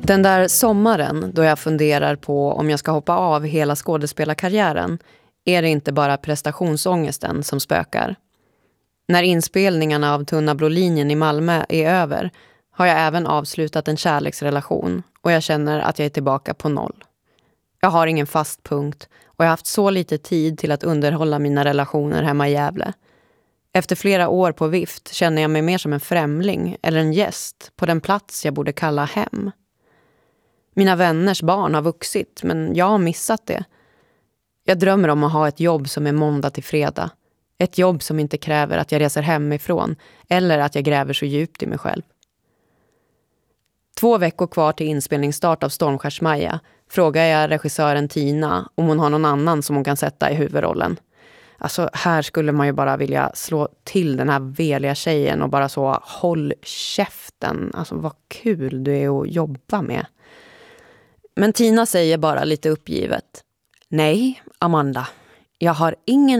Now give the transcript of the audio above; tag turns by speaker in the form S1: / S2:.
S1: Den där sommaren då jag funderar på om jag ska hoppa av hela skådespelarkarriären är det inte bara prestationsångesten som spökar. När inspelningarna av Tunna blå linjen i Malmö är över har jag även avslutat en kärleksrelation och jag känner att jag är tillbaka på noll. Jag har ingen fast punkt och jag har haft så lite tid till att underhålla mina relationer hemma i Gävle. Efter flera år på vift känner jag mig mer som en främling eller en gäst på den plats jag borde kalla hem. Mina vänners barn har vuxit, men jag har missat det. Jag drömmer om att ha ett jobb som är måndag till fredag. Ett jobb som inte kräver att jag reser hemifrån eller att jag gräver så djupt i mig själv. 2 veckor kvar till inspelningsstart av Stormskärsmaja frågar jag regissören Tina om hon har någon annan som hon kan sätta i huvudrollen. Alltså här skulle man ju bara vilja slå till den här veliga tjejen och bara så håll käften. Alltså vad kul du är att jobba med. Men Tina säger bara lite uppgivet: nej, Amanda, jag har ingen